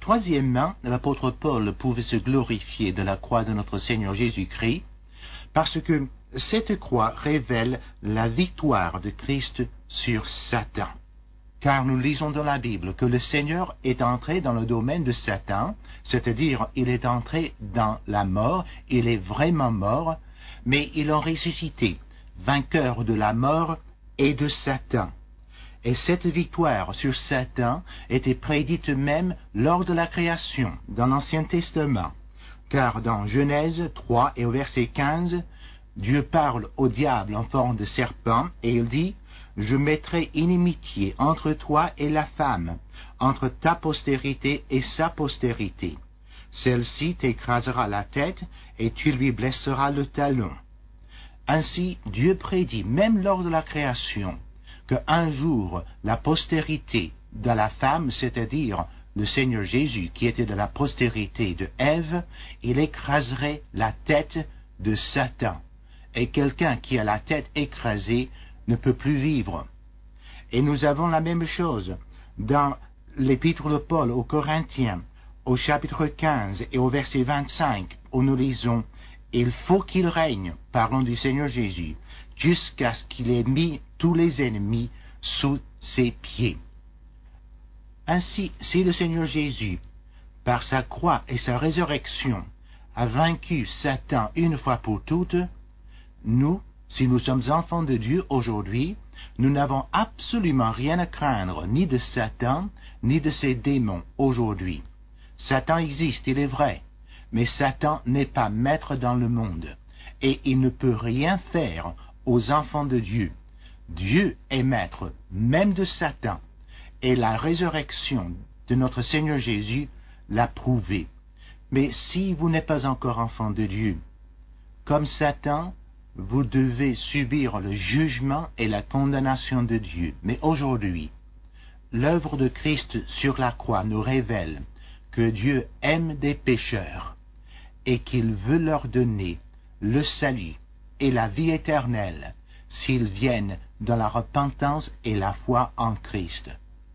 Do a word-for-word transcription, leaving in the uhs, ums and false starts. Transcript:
Troisièmement, l'apôtre Paul pouvait se glorifier de la croix de notre Seigneur Jésus-Christ, parce que cette croix révèle la victoire de Christ sur Satan. Car nous lisons dans la Bible que le Seigneur est entré dans le domaine de Satan, c'est-à-dire il est entré dans la mort, il est vraiment mort, mais il a ressuscité, vainqueur de la mort et de Satan. Et cette victoire sur Satan était prédite même lors de la création, dans l'Ancien Testament. Car dans Genèse trois et au verset quinze, Dieu parle au diable en forme de serpent et il dit « Je mettrai inimitié entre toi et la femme, entre ta postérité et sa postérité. Celle-ci t'écrasera la tête et tu lui blesseras le talon. » Ainsi, Dieu prédit, même lors de la création, qu'un jour, la postérité de la femme, c'est-à-dire le Seigneur Jésus, qui était de la postérité de Ève, il écraserait la tête de Satan. Et quelqu'un qui a la tête écrasée ne peut plus vivre. Et nous avons la même chose dans l'épître de Paul aux Corinthiens, au chapitre quinze et au verset vingt-cinq, où nous lisons « Il faut qu'il règne, parlons du Seigneur Jésus, jusqu'à ce qu'il ait mis tous les ennemis sous ses pieds. » Ainsi, si le Seigneur Jésus, par sa croix et sa résurrection, a vaincu Satan une fois pour toutes, nous, si nous sommes enfants de Dieu aujourd'hui, nous n'avons absolument rien à craindre ni de Satan, ni de ses démons aujourd'hui. Satan existe, il est vrai, mais Satan n'est pas maître dans le monde, et il ne peut rien faire aux enfants de Dieu. Dieu est maître, même de Satan, et la résurrection de notre Seigneur Jésus l'a prouvé. Mais si vous n'êtes pas encore enfant de Dieu, comme Satan, vous devez subir le jugement et la condamnation de Dieu. Mais aujourd'hui, l'œuvre de Christ sur la croix nous révèle que Dieu aime des pécheurs et qu'il veut leur donner le salut et la vie éternelle s'ils viennent dans la repentance et la foi en Christ.